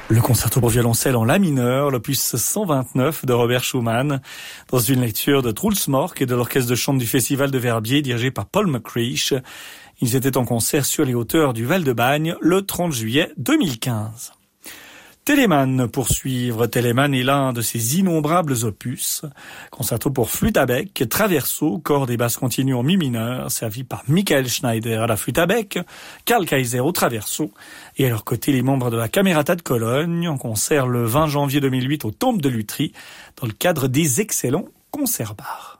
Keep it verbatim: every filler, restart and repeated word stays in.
Le concerto pour violoncelle en la mineur, l'opus cent vingt-neuf de Robert Schumann, dans une lecture de Truls Mork et de l'orchestre de chambre du Festival de Verbier dirigé par Paul McCreesh. Ils étaient en concert sur les hauteurs du Val-de-Bagne le trente juillet deux mille quinze. Telemann poursuivre. Telemann est l'un de ses innombrables opus. Concerto pour flûte à bec, traverso, cordes et basses continues en mi mineur, servi par Michael Schneider à la flûte à bec, Karl Kaiser au traverso, et à leur côté les membres de la Camerata de Cologne, en concert le vingt janvier deux mille huit au Temple de Lutry, dans le cadre des excellents concerts bars.